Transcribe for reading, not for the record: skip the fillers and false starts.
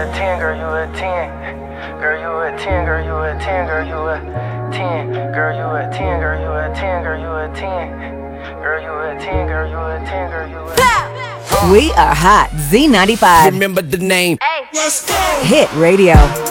10, girl, you a 10. Girl, you a 10, girl, you a 10, girl, you a 10. Girl, you a 10, girl, you a 10, girl, you a 10. Girl, you a 10, girl, you a 10, girl, you a 10. We are hot. Z95. Remember the name. Hit Radio.